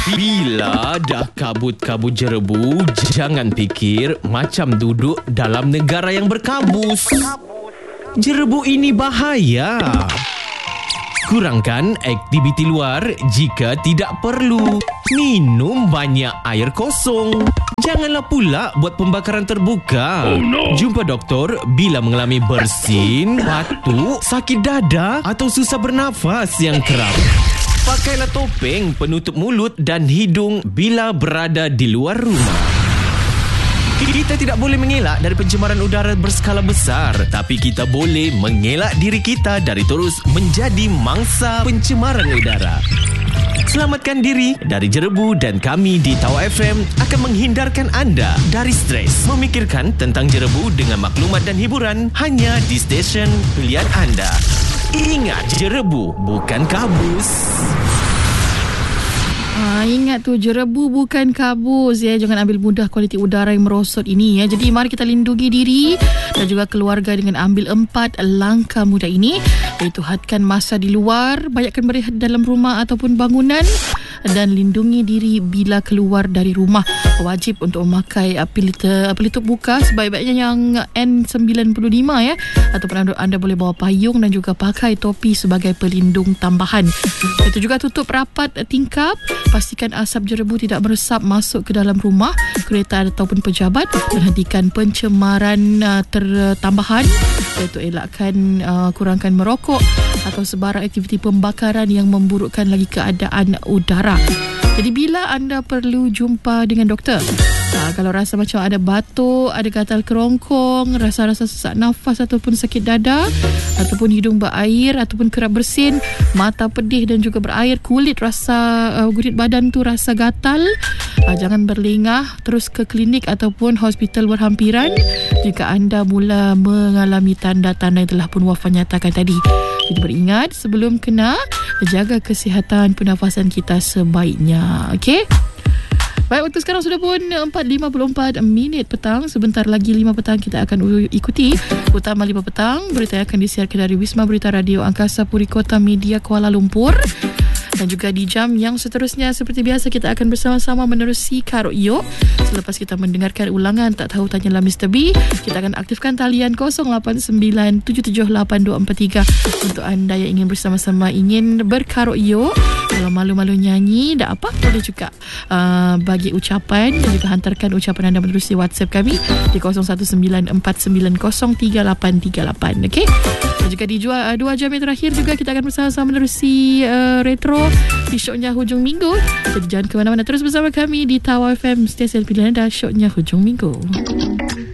Bila dah kabut-kabut jerebu, jangan fikir macam duduk dalam negara yang berkabus. Jerebu ini bahaya. Kurangkan aktiviti luar jika tidak perlu. Minum banyak air kosong. Janganlah pula buat pembakaran terbuka. Jumpa doktor bila mengalami bersin, batuk, sakit dada atau susah bernafas yang kerap. Pakailah topeng penutup mulut dan hidung bila berada di luar rumah. Kita tidak boleh mengelak dari pencemaran udara berskala besar, tapi kita boleh mengelak diri kita dari terus menjadi mangsa pencemaran udara. Selamatkan diri dari jerebu dan kami di Tawa FM akan menghindarkan anda dari stres. Memikirkan tentang jerebu dengan maklumat dan hiburan hanya di stesen pilihan anda. Ingat, jerebu bukan kabus. Ingat tu, jerebu bukan kabus ya. Jangan ambil mudah kualiti udara yang merosot ini ya. Jadi mari kita lindungi diri dan juga keluarga dengan ambil 4 langkah mudah ini, iaitu hadkan masa di luar, banyakkan berehat dalam rumah ataupun bangunan, dan lindungi diri bila keluar dari rumah. Wajib untuk memakai pelitup muka, sebaik-baiknya yang N95 ya, ataupun anda boleh bawa payung dan juga pakai topi sebagai pelindung tambahan. Itu juga tutup rapat tingkap, pastikan asap jerebu tidak meresap masuk ke dalam rumah, kereta ataupun pejabat, dan hentikan pencemaran tambahan, iaitu elakkan kurangkan merokok atau sebarang aktiviti pembakaran yang memburukkan lagi keadaan udara. Jadi bila anda perlu jumpa dengan doktor, kalau rasa macam ada batuk, ada gatal kerongkong, rasa-rasa sesak nafas ataupun sakit dada, ataupun hidung berair ataupun kerap bersin, mata pedih dan juga berair, kulit badan tu rasa gatal, jangan berlengah, terus ke klinik ataupun hospital berhampiran jika anda mula mengalami tanda-tanda yang telah pun Wafan nyatakan tadi. Jadi beringat, sebelum kena, jaga kesihatan pernafasan kita sebaiknya. Okey? Baik, waktu sekarang sudah pun 4.54 petang. Sebentar lagi 5 petang kita akan ikuti Utama 5 petang. Berita yang akan disiarkan dari Wisma Berita Radio Angkasa Puri Kota Media Kuala Lumpur. Dan juga di jam yang seterusnya, seperti biasa, kita akan bersama-sama menerusi Karut Yok. Selepas kita mendengarkan ulangan Tak Tahu Tanyalah Mr. B, kita akan aktifkan talian 0897782243 untuk anda yang ingin bersama-sama ingin berkarut yok. Kalau malu-malu nyanyi, tak apa, boleh juga bagi ucapan dan juga hantarkan ucapan anda menerusi WhatsApp kami di 0194903838. Okey? Dan juga di 2 jam yang terakhir juga kita akan bersama-sama menerusi retro di Syoknya Hujung Minggu. Jadi jangan ke mana-mana, terus bersama kami di Tawa FM, stesen pilihan anda, Syoknya Hujung Minggu.